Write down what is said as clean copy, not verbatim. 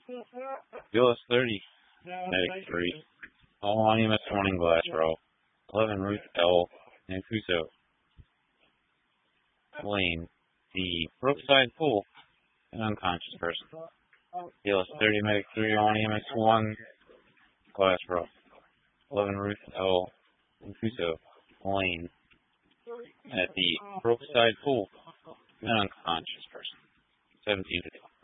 Gillis 30, Medic 3. All on EMS warning glass row. 11 Ruth L. Mancuso. Lane, the Brookside Pool, an unconscious person. Gillis 30, Medic 3 on EMS 1, glass row. 11 Ruth L. Mancuso. Lane, at the Brookside Pool, an unconscious person. 17 to 12.